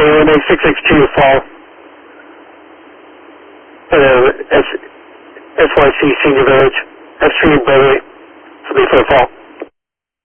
662 Fall. SYC Senior Village. F Street Beverly. For the Fall.